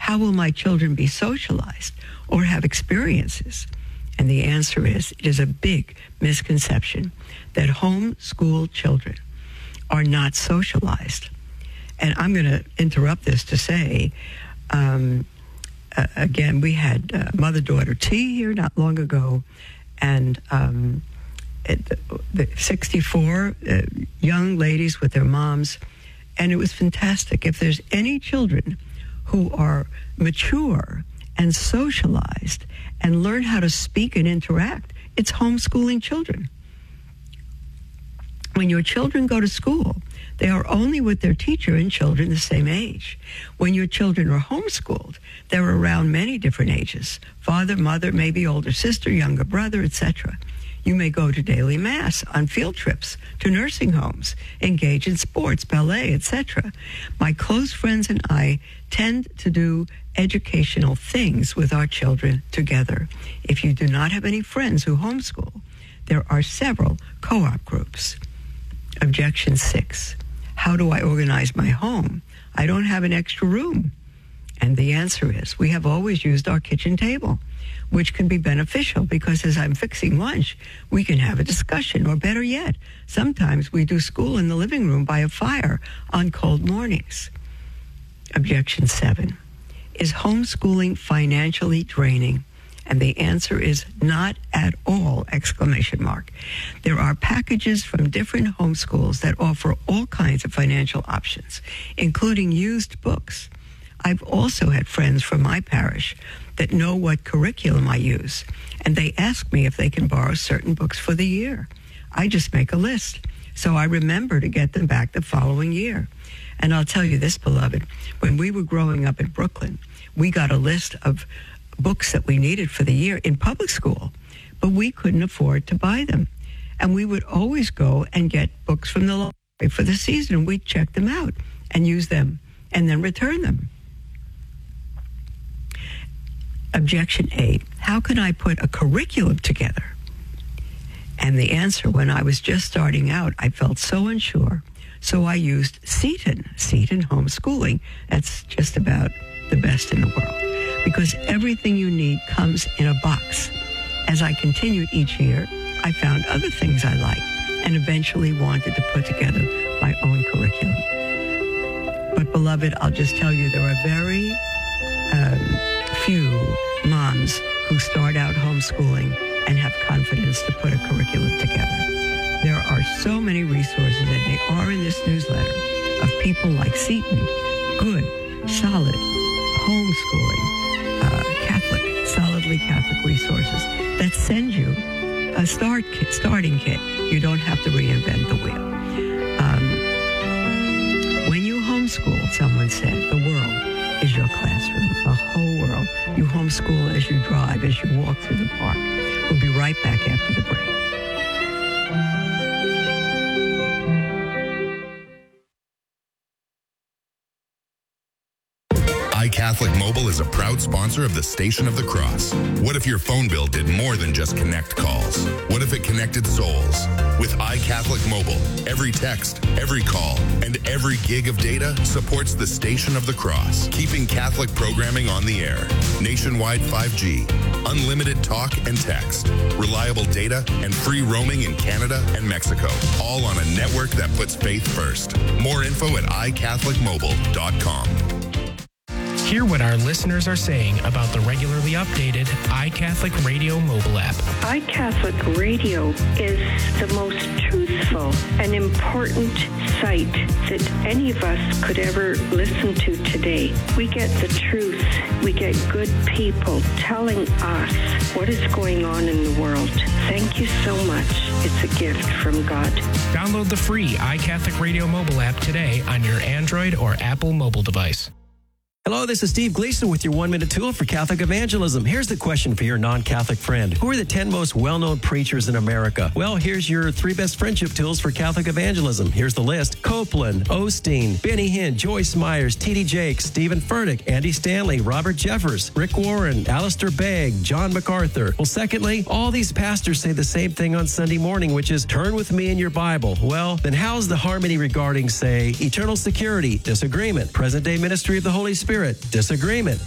How will my children be socialized or have experiences? And the answer is, it is a big misconception that homeschool children are not socialized. And I'm going to interrupt this to say, again, we had mother-daughter tea here not long ago, and the 64 young ladies with their moms, and it was fantastic. If there's any children who are mature and socialized and learn how to speak and interact, it's homeschooling children. When your children go to school, they are only with their teacher and children the same age. When your children are homeschooled, they're around many different ages: father, mother, maybe older sister, younger brother, etc. You may go to daily mass, on field trips, to nursing homes, engage in sports, ballet, etc. My close friends and I tend to do educational things with our children together. If you do not have any friends who homeschool, there are several co-op groups. Objection 6. How do I organize my home? I don't have an extra room. And the answer is, we have always used our kitchen table, which can be beneficial because as I'm fixing lunch, we can have a discussion. Or better yet, sometimes we do school in the living room by a fire on cold mornings. Objection 7. Is homeschooling financially draining? And the answer is not at all, ! There are packages from different homeschools that offer all kinds of financial options, including used books. I've also had friends from my parish that know what curriculum I use, and they ask me if they can borrow certain books for the year. I just make a list, so I remember to get them back the following year. And I'll tell you this, beloved, when we were growing up in Brooklyn, we got a list of books that we needed for the year in public school, but we couldn't afford to buy them. And we would always go and get books from the library for the season. We'd check them out and use them and then return them. Objection 8. How can I put a curriculum together? And the answer, when I was just starting out, I felt so unsure. So I used Seton Homeschooling. That's just about the best in the world, because everything you need comes in a box. As I continued each year, I found other things I liked and eventually wanted to put together my own curriculum. But beloved, I'll just tell you, there are very few moms who start out homeschooling and have confidence to put a curriculum together. There are so many resources, and they are in this newsletter, of people like Seton, good, solid, homeschooling, solidly Catholic resources that send you a starting kit. You don't have to reinvent the wheel. When you homeschool, someone said, the world is your classroom, the whole world. You homeschool as you drive, as you walk through the park. We'll be right back after the break. iCatholic Mobile is a proud sponsor of the Station of the Cross. What if your phone bill did more than just connect calls? What if it connected souls? With iCatholic Mobile, every text, every call, and every gig of data supports the Station of the Cross, keeping Catholic programming on the air. Nationwide 5G, unlimited talk and text, reliable data, and free roaming in Canada and Mexico, all on a network that puts faith first. More info at iCatholicMobile.com. Hear what our listeners are saying about the regularly updated iCatholic Radio mobile app. iCatholic Radio is the most truthful and important site that any of us could ever listen to today. We get the truth. We get good people telling us what is going on in the world. Thank you so much. It's a gift from God. Download the free iCatholic Radio mobile app today on your Android or Apple mobile device. Hello, this is Steve Gleason with your one-minute tool for Catholic evangelism. Here's the question for your non-Catholic friend. Who are the 10 most well-known preachers in America? Well, here's your 3 best friendship tools for Catholic evangelism. Here's the list. Copeland, Osteen, Benny Hinn, Joyce Myers, T.D. Jakes, Stephen Furtick, Andy Stanley, Robert Jeffers, Rick Warren, Alistair Begg, John MacArthur. Well, secondly, all these pastors say the same thing on Sunday morning, which is turn with me in your Bible. Well, then how's the harmony regarding, say, eternal security? Disagreement. Present-day ministry of the Holy Spirit? Disagreement.